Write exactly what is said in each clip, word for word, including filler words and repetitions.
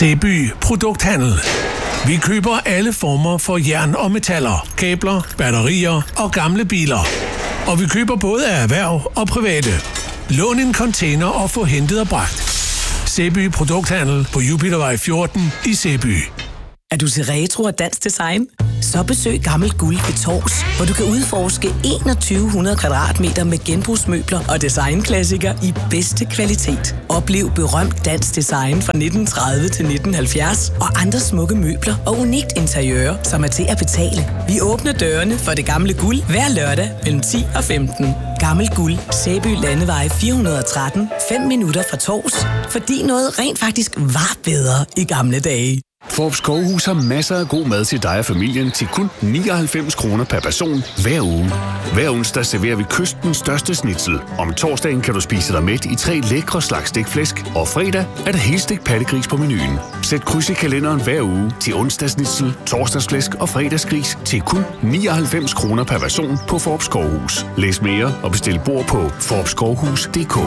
Sæby Produkthandel. Vi køber alle former for jern og metaller, kabler, batterier og gamle biler. Og vi køber både af erhverv og private. Lån en container og få hentet og bragt. Sæby Produkthandel på Jupitervej fjorten i Sæby. Er du til retro og dansk design? Så besøg Gammel Guld ved Tors, hvor du kan udforske enogtyve hundrede kvadratmeter med genbrugsmøbler og designklassikere i bedste kvalitet. Oplev berømt dansk design fra nitten tredive til nitten halvfjerds og andre smukke møbler og unikt interiør, som er til at betale. Vi åbner dørene for det gamle guld hver lørdag mellem ti og femten. Gammel Guld, Sæby Landevej fire hundrede og tretten, fem minutter fra Tors, fordi noget rent faktisk var bedre i gamle dage. Forbes Koghus har masser af god mad til dig og familien til kun nioghalvfems kroner per person hver uge. Hver onsdag serverer vi kystens største schnitzel. Om torsdagen kan du spise dig mæt i tre lækre slags stikflæsk, og fredag er der helstegt pattegris på menuen. Sæt kryds i kalenderen hver uge til onsdagsschnitzel, torsdagsflæsk og fredagsgris til kun nioghalvfems kroner per person på Forbes Koghus. Læs mere og bestil bord på forbes koghus punktum d k.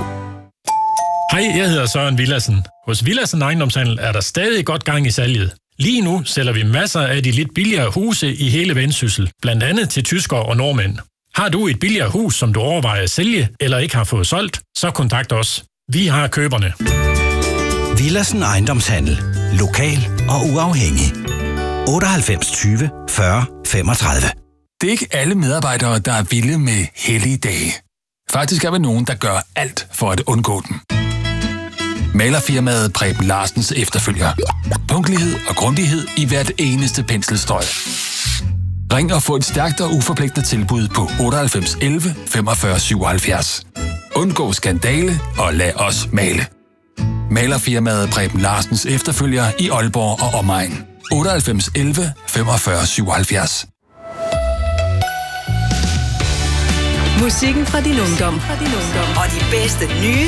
Hej, jeg hedder Søren Villadsen. Hos Villadsen Ejendomshandel er der stadig godt gang i salget. Lige nu sælger vi masser af de lidt billigere huse i hele Vendsyssel, blandt andet til tyskere og nordmænd. Har du et billigere hus, som du overvejer at sælge eller ikke har fået solgt, så kontakt os. Vi har køberne. Villadsen Ejendomshandel. Lokal og uafhængig. otteoghalvfems tyve fyrre femogtredive. Det er ikke alle medarbejdere, der er vilde med hellige dage. Faktisk er vi nogen, der gør alt for at undgå dem. Malerfirmaet Preben Larsens efterfølger. Punktlighed og grundighed i hvert eneste penselstrøg. Ring og få et stærkt og uforpligtende tilbud på otteoghalvfems elleve femogfyrre syvoghalvfjerds. Undgå skandale og lad os male. Malerfirmaet Preben Larsens efterfølger i Aalborg og omegn. otteoghalvfems elleve femogfyrre syvoghalvfjerds. Musikken fra din ungdom. Og de bedste nye